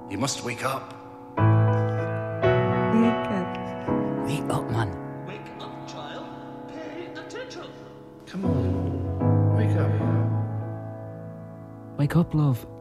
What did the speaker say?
You must wake up. Wake up, man. Wake up, child. Pay attention. Come on. Wake up. Wake up, love.